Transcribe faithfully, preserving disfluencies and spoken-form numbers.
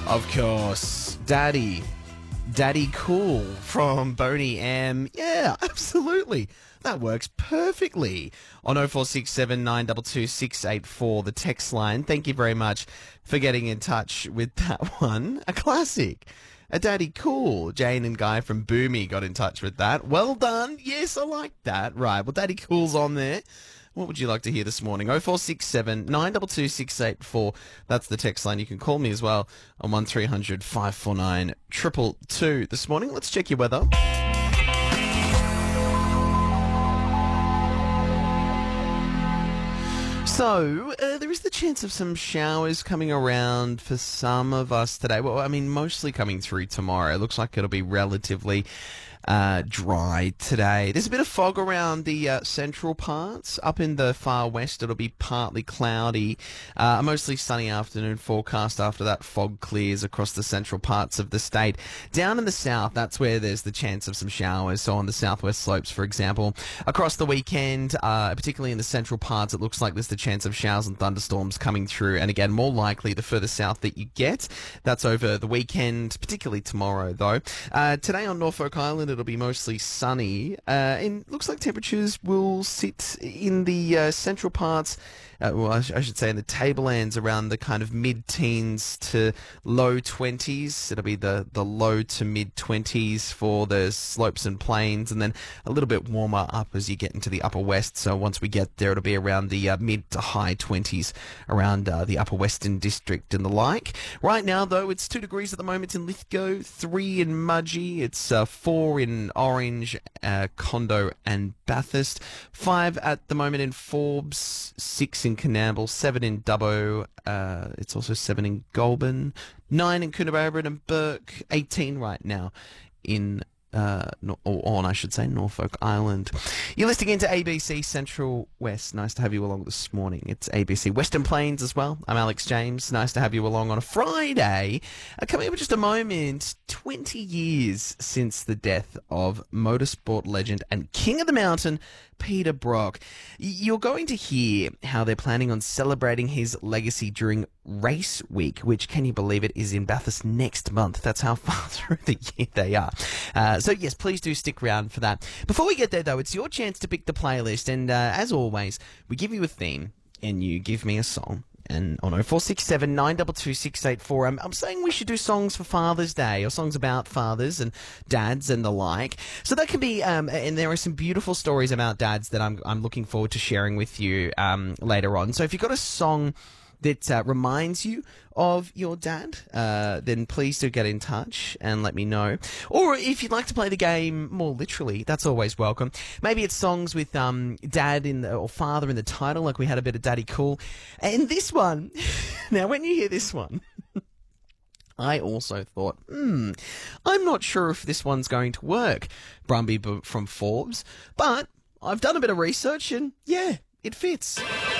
Of course, Daddy. Daddy Cool from Boney M. Yeah, absolutely. That works perfectly. On oh four six seven, nine two two, six eight four, the text line. Thank you very much for getting in touch with that one. A classic. A Daddy Cool. Jane and Guy from Boomy got in touch with that. Well done. Yes, I like that. Right, well, Daddy Cool's on there. What would you like to hear this morning? oh four six seven, nine two two, six eight four. That's the text line. You can call me as well on one three hundred, five four nine, two two two. This morning, let's check your weather. So, uh, there is the chance of some showers coming around for some of us today. Well, I mean, mostly coming through tomorrow. It looks like it'll be relatively uh, dry today. There's a bit of fog around the uh, central parts. Up in the far west, it'll be partly cloudy. Uh, a mostly sunny afternoon forecast after that fog clears across the central parts of the state. Down in the south, that's where there's the chance of some showers. So on the southwest slopes, for example, across the weekend, uh, particularly in the central parts, it looks like there's the chance of showers and thunderstorms coming through. And again, more likely the further south that you get. That's over the weekend, particularly tomorrow, though. Uh, today on Norfolk Island, it'll be mostly sunny. Uh, and looks like temperatures will sit in the uh, central parts, uh, well, I, sh- I should say in the tablelands around the kind of mid-teens to low twenties. It'll be the, the low to mid-twenties for the slopes and plains, and then a little bit warmer up as you get into the upper west. So once we get there, it'll be around the uh, mid to high twenties around uh, the upper western district and the like. Right now, though, it's two degrees at the moment in Lithgow, three in Mudgee, it's uh, four in Orange, uh, Condo and Bathurst, five at the moment in Forbes, six in Coonamble, seven in Dubbo, uh, it's also seven in Goulburn, nine in Coonabarabran and Burke, eighteen right now in Uh, or on, I should say, Norfolk Island. You're listening into A B C Central West. Nice to have you along this morning. It's A B C Western Plains as well. I'm Alex James. Nice to have you along on a Friday. Uh, coming up in just a moment, twenty years since the death of motorsport legend and King of the Mountain, Peter Brock. You're going to hear how they're planning on celebrating his legacy during Race Week, which, can you believe it, is in Bathurst next month. That's how far through the year they are. Uh, so, yes, please do stick around for that. Before we get there, though, it's your chance to pick the playlist. And uh, as always, we give you a theme and you give me a song. And on oh four six seven, nine two two, six eight four, I'm, I'm saying we should do songs for Father's Day, or songs about fathers and dads and the like. So that can be, um, and there are some beautiful stories about dads that I'm I'm looking forward to sharing with you um, later on. So if you've got a song that uh, reminds you of your dad, uh, then please do get in touch and let me know. Or if you'd like to play the game more literally, that's always welcome. Maybe it's songs with um, dad in the, or father in the title, like we had a bit of Daddy Cool. And this one, now when you hear this one, I also thought, hmm, I'm not sure if this one's going to work, Brumby from Forbes, but I've done a bit of research and yeah, it fits.